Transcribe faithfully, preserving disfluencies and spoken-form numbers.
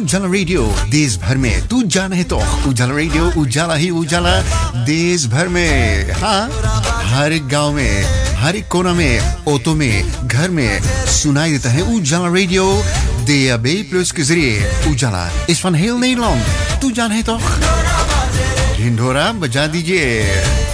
उजाला रेडियो देश भर में तू जाना है तो उजाला रेडियो उजाला ही उजाला देश भर में हाँ हर एक गांव में हर एक कोना में ऑटो में घर में सुनाई देता है उजाला radio D A B plus के जरिए उजाला इस van heel Nederland तू जाना है तो ढिंढोरा बजा दीजिए